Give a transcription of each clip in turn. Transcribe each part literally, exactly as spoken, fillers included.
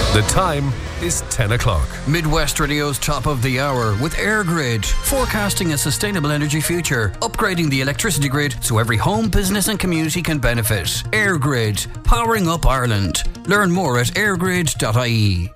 The time is ten o'clock. Midwest Radio's top of the hour with EirGrid, forecasting a sustainable energy future, upgrading the electricity grid so every home, business and community can benefit. EirGrid, powering up Ireland. Learn more at airgrid dot I E.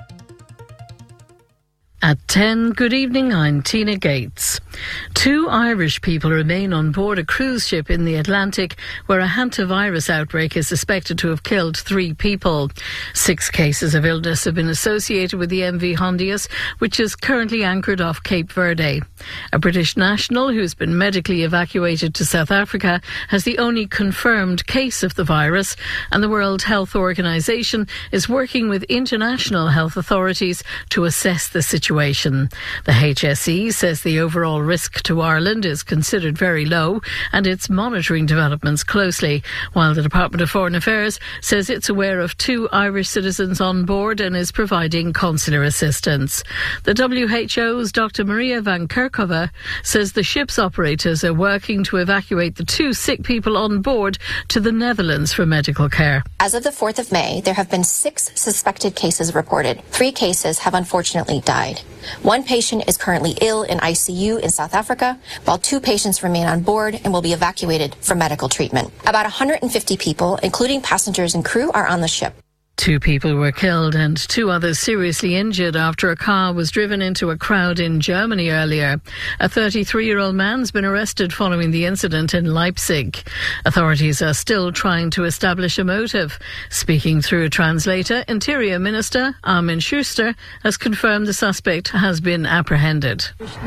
At ten, good evening, I'm Tina Gates. Two Irish people remain on board a cruise ship in the Atlantic where a hantavirus outbreak is suspected to have killed three people. Six cases of illness have been associated with the M V Hondius, which is currently anchored off Cape Verde. A British national who's been medically evacuated to South Africa has the only confirmed case of the virus, and the World Health Organization is working with international health authorities to assess the situation. The H S E says the overall risk to Ireland is considered very low and it's monitoring developments closely, while the Department of Foreign Affairs says it's aware of two Irish citizens on board and is providing consular assistance. The W H O's Doctor Maria van Kerkhove says the ship's operators are working to evacuate the two sick people on board to the Netherlands for medical care. As of the fourth of May, there have been six suspected cases reported. Three cases have unfortunately died. One patient is currently ill in I C U in South Africa, while two patients remain on board and will be evacuated for medical treatment. About one hundred fifty people, including passengers and crew, are on the ship. Two people were killed and two others seriously injured after a car was driven into a crowd in Germany earlier. A thirty-three-year-old man's been arrested following the incident in Leipzig. Authorities are still trying to establish a motive. Speaking through a translator, Interior Minister Armin Schuster has confirmed the suspect has been apprehended.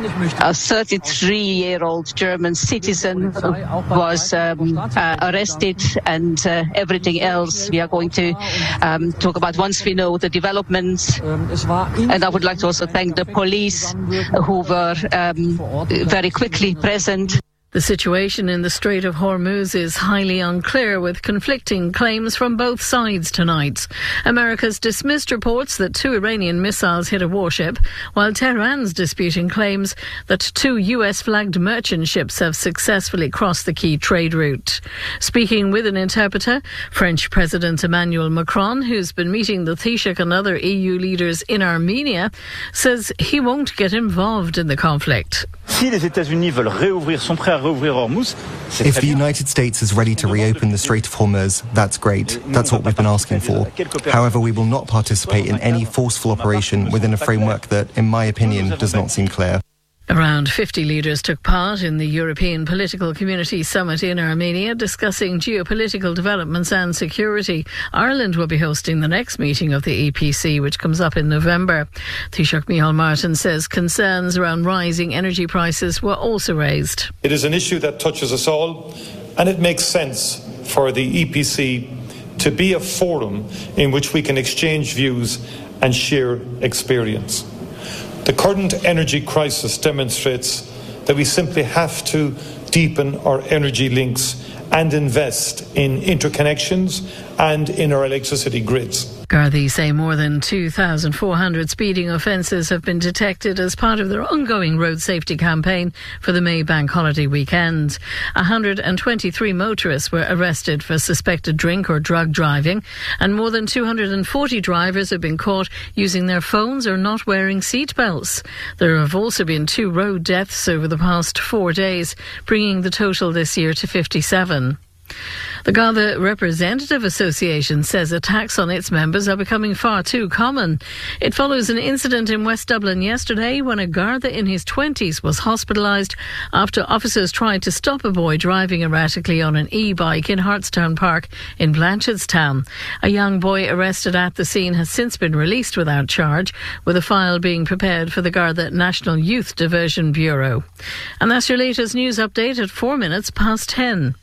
A thirty-three-year-old German citizen was um, uh, arrested, and uh, everything else we are going to um, Um, talk about once we know the developments. And I would like to also thank the police who were um, very quickly present. The situation in the Strait of Hormuz is highly unclear, with conflicting claims from both sides tonight. America's dismissed reports that two Iranian missiles hit a warship, while Tehran's disputing claims that two U S-flagged merchant ships have successfully crossed the key trade route. Speaking with an interpreter, French President Emmanuel Macron, who's been meeting the Taoiseach and other E U leaders in Armenia, says he won't get involved in the conflict. Si les États-Unis veulent réouvrir, sont prêts à réouvrir Hormuz, if the United States is ready to reopen the Strait of Hormuz, that's great. That's what we've been asking for. However, we will not participate in any forceful operation within a framework that, in my opinion, does not seem clear. Around fifty leaders took part in the European Political Community Summit in Armenia, discussing geopolitical developments and security. Ireland will be hosting the next meeting of the E P C, which comes up in November. Taoiseach Micheál Martin says concerns around rising energy prices were also raised. It is an issue that touches us all, and it makes sense for the E P C to be a forum in which we can exchange views and share experience. The current energy crisis demonstrates that we simply have to deepen our energy links and invest in interconnections and in our electricity grids. Gardaí say more than two thousand four hundred speeding offences have been detected as part of their ongoing road safety campaign for the May bank holiday weekend. one hundred twenty-three motorists were arrested for suspected drink or drug driving, and more than two hundred forty drivers have been caught using their phones or not wearing seatbelts. There have also been two road deaths over the past four days, bringing the total this year to fifty-seven. The Garda Representative Association says attacks on its members are becoming far too common. It follows an incident in West Dublin yesterday when a Garda in his twenties was hospitalised after officers tried to stop a boy driving erratically on an e-bike in Hartstown Park in Blanchardstown. A young boy arrested at the scene has since been released without charge, with a file being prepared for the Garda National Youth Diversion Bureau. And that's your latest news update at four minutes past ten.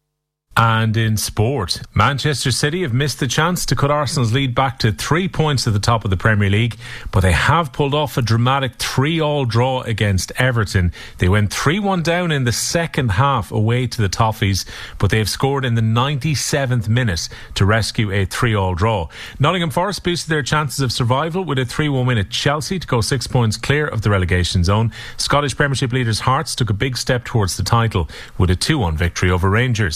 And in sport, Manchester City have missed the chance to cut Arsenal's lead back to three points at the top of the Premier League, but they have pulled off a dramatic three-all draw against Everton. They went three one down in the second half away to the Toffees, but they have scored in the ninety-seventh minute to rescue a three-all draw. Nottingham Forest boosted their chances of survival with a three one win at Chelsea to go six points clear of the relegation zone. Scottish Premiership leaders Hearts took a big step towards the title with a two one victory over Rangers. Shamrock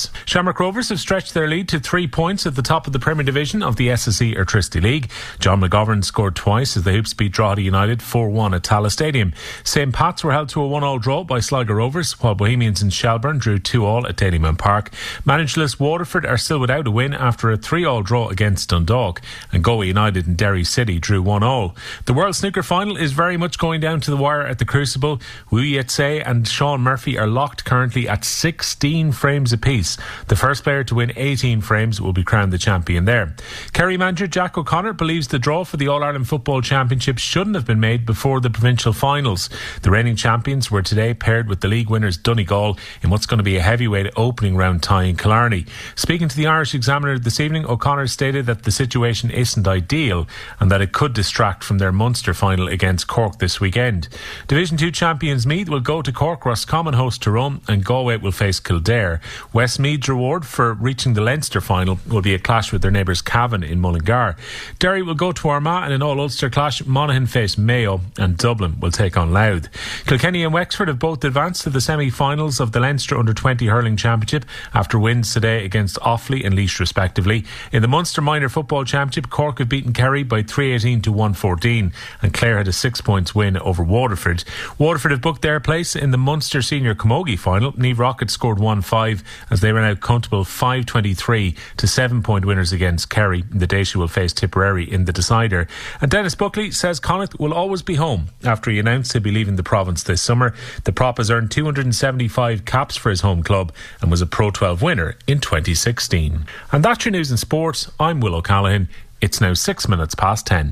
Shamrock Rovers have stretched their lead to three points at the top of the Premier Division of the S S E Airtricity League. John McGovern scored twice as the Hoops beat Drogheda United four one at Tallaght Stadium. Saint Pat's were held to a one all draw by Sligo Rovers, while Bohemians in Shelbourne drew two all at Dalymount Park. Managerless Waterford are still without a win after a three all draw against Dundalk, and Galway United and Derry City drew one all. The World Snooker Final is very much going down to the wire at the Crucible. Wu Yetse and Sean Murphy are locked currently at sixteen frames apiece. The first player to win eighteen frames will be crowned the champion there. Kerry manager Jack O'Connor believes the draw for the All-Ireland Football Championship shouldn't have been made before the provincial finals. The reigning champions were today paired with the league winners Donegal in what's going to be a heavyweight opening round tie in Killarney. Speaking to the Irish Examiner this evening, O'Connor stated that the situation isn't ideal and that it could distract from their Munster final against Cork this weekend. Division two champions Meath will go to Cork, Roscommon host Tyrone, and Galway will face Kildare. Westmeath's reward for reaching the Leinster final will be a clash with their neighbours Cavan in Mullingar. Derry will go to Armagh in an all-Ulster clash. Monaghan face Mayo, and Dublin will take on Louth. Kilkenny and Wexford have both advanced to the semi-finals of the Leinster under twenty hurling championship after wins today against Offaly and Laois respectively. In the Munster Minor Football Championship, Cork have beaten Kerry by three eighteen to one fourteen, and Clare had a six points win over Waterford. Waterford have booked their place in the Munster Senior Camogie final. Niamh Rockets scored one five as they ran out comfortable five twenty-three to seven point winners against Kerry. The Déise will face Tipperary in the decider. And Dennis Buckley says Connacht will always be home after he announced he'll be leaving the province this summer. The prop has earned two hundred seventy-five caps for his home club and was a Pro twelve winner in twenty sixteen. And that's your news in sports. I'm Will O'Callaghan. It's now six minutes past ten.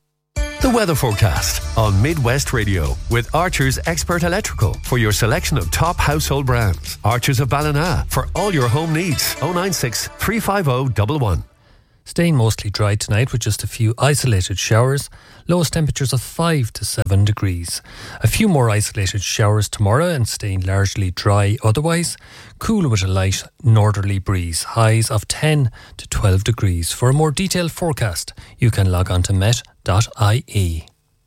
The weather forecast on Midwest Radio with Archer's Expert Electrical for your selection of top household brands. Archer's of Ballina for all your home needs. oh nine six, three five oh, one one. Staying mostly dry tonight with just a few isolated showers. Lowest temperatures of five to seven degrees. A few more isolated showers tomorrow and staying largely dry otherwise. Cool with a light northerly breeze. Highs of ten to twelve degrees. For a more detailed forecast, you can log on to met dot I E.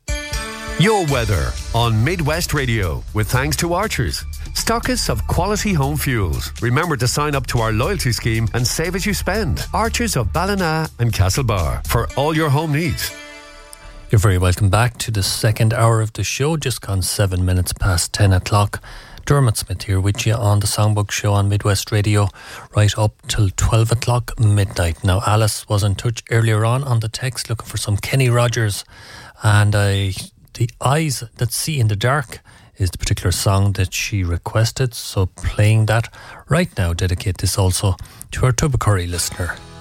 Your weather on Midwest Radio with thanks to Archers, stockists of quality home fuels. Remember to sign up to our loyalty scheme and save as you spend. Archers of Ballina and Castlebar for all your home needs. You're very welcome back to the second hour of the show, just gone seven minutes past ten o'clock. Dermot Smith here with you on the Songbook Show on Midwest Radio right up till twelve o'clock midnight. Now Alice was in touch earlier on on the text looking for some Kenny Rogers, and I, the Eyes That See in the Dark is the particular song that she requested, so playing that right now. Dedicate this also to our Tubacurry listener